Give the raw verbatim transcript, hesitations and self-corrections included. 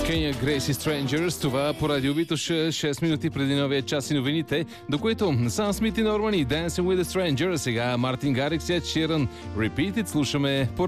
Kenya Gracie Strangers, това по радио Витоша, шест минути преди новия час и новините, до които Сам Смит и Нормани, Dancing with a Stranger, сега Мартин Гарикс и Ed Sheeran, Repeat It, слушаме по